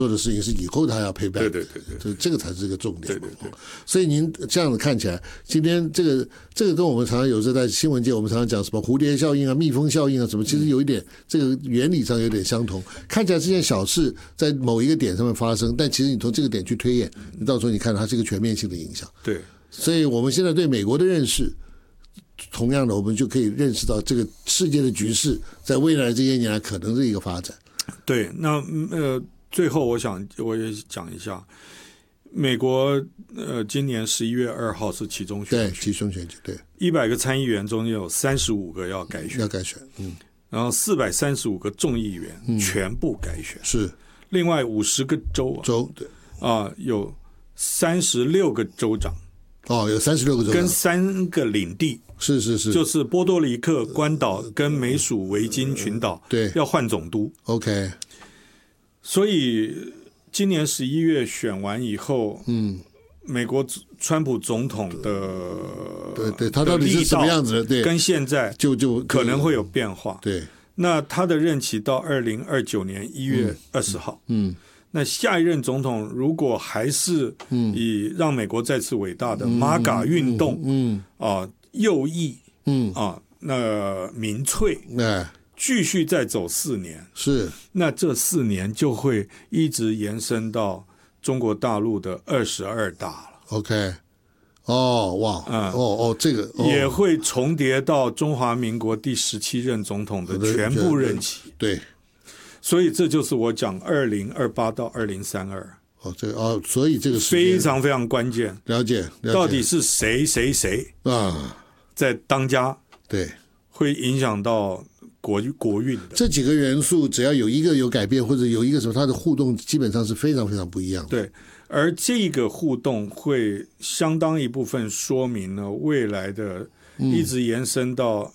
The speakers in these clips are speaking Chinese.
做的事情是以后他要 pay back， 对， 这个才是这个重点。 对。 所以您这样子看起来，今天这个跟我们常常有时在新闻界，我们常常讲什么蝴蝶效应啊、蜜蜂效应啊什么，其实有一点这个原理上有点相同。看起来是件小事，在某一个点上面发生，但其实你从这个点去推演，你到时候你看它是一个全面性的影响。 对， 所以我们现在对美国的认识，同样的，我们就可以认识到这个世界的局势在未来这些年来可能是一个发展。 对，那最后我也讲一下，美国今年11月2号是期中选举， 对，期中选举，对 ，100个参议员中间有35个要改选，然后435个众议员全部改选， 是， 另外50个州对有36个州长， 有36个州长跟3个领地， 是， 就是波多黎各、关岛跟美属维京群岛， 对， 要换总督。 OK， 所以今年11月选完以后，美国川普总统的对，他到底是什么样子的？对， 跟现在就可能会有变化。 对， 那他的任期到2029年1月20号。那下一任总统如果还是以让美国再次伟大的MAGA运动，右翼，那民粹，继续再走4年， 是， 那这4年就会一直延伸到中国大陆的22大了。 OK， 哇，这个也会重叠到中华民国第17任总统的全部任期。 对， 所以这就是我讲2028到2032。 所以这个非常非常关键。 了解， 到底是谁在当家？ 对， 会影响到国运的这几个元素，只要有一个有改变，或者有一个什么，它的互动基本上是非常非常不一样的。 对，而这个互动会相当一部分说明了未来的一直延伸到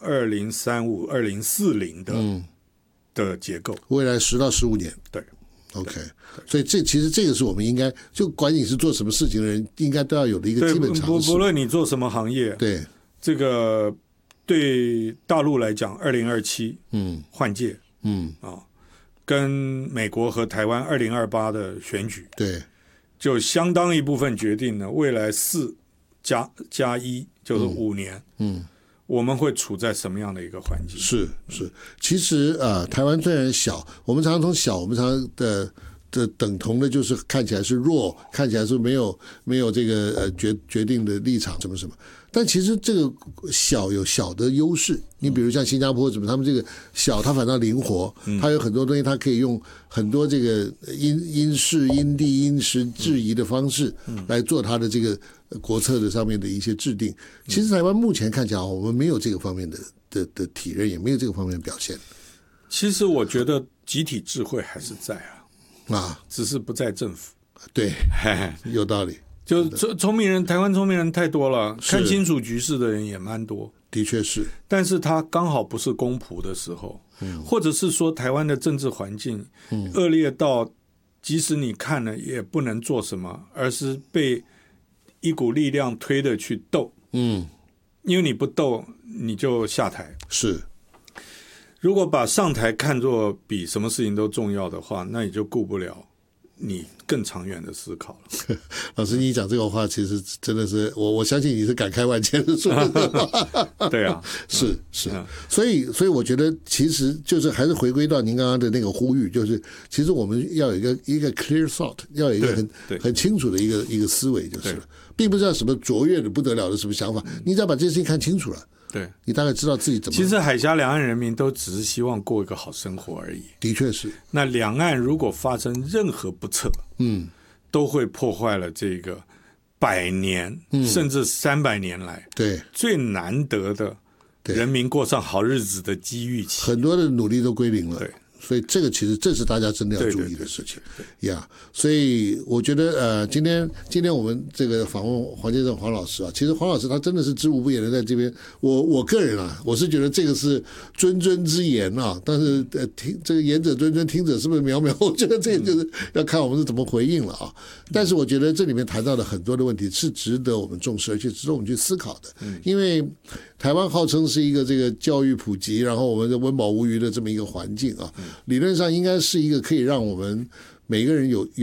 2035、2040的结构， 未来10到15年。 对。 OK， 所以其实这个是我们应该，就管你是做什么事情的人，应该都要有的一个基本常识。 不论你做什么行业， 对这个对大陆来讲，2027换届，跟美国和台湾2028的选举， 对， 就相当一部分决定了未来4+1就是5年，我们会处在什么样的一个环境？ 是，其实台湾虽然小，我们常常从小，我们常常的等同的就是看起来是弱，看起来是没有这个决定的立场什么，但其实这个小有小的优势。你比如像新加坡什么，他们这个小，它反倒灵活，它有很多东西，它可以用很多这个因势因地因时制宜的方式来做它的这个国策的上面的一些制定。其实台湾目前看起来，我们没有这个方面的体认，也没有这个方面的表现。 其实我觉得集体智慧还是在只是不在政府。 对，有道理。 就聪明人，台湾聪明人太多了，看清楚局势的人也蛮多， 的确是。 但是他刚好不是公仆的时候，或者是说台湾的政治环境恶劣到，即使你看了也不能做什么，而是被一股力量推着去斗，因为你不斗你就下台。 是。 如果把上台看作比什么事情都重要的话，那你就顾不了你更长远的思考了。 老师，你讲这个话，其实真的是我相信你是感慨万千的说的。 对啊， 是，所以我觉得其实就是还是回归到您刚刚的那个呼吁，就是其实我们要有一个 clear thought， 要有一个很清楚的一个思维就是了，并不是要什么卓越的不得了的什么想法，你只要把这件事情看清楚了。 对， 你大概知道自己怎么。 其实海峡两岸人民都只是希望过一个好生活而已。 的确是。 那两岸如果发生任何不测，都会破坏了这个100年、甚至300年来最难得的人民过上好日子的机遇期， 很多的努力都归零了。 对。 所以这个其实这是大家真的要注意的事情呀。所以我觉得今天我们这个访问黄先生黄老师其实黄老师他真的是知无不言的在这边。我个人我是觉得这个是谆谆之言但是听这个言者谆谆，听者是不是渺渺？我觉得这个就是要看我们是怎么回应了但是我觉得这里面谈到的很多的问题是值得我们重视，而且值得我们去思考的。因为台湾号称是一个这个教育普及，然后我们的温饱无虞的这么一个环境理论上应该是一个可以让我们每个人有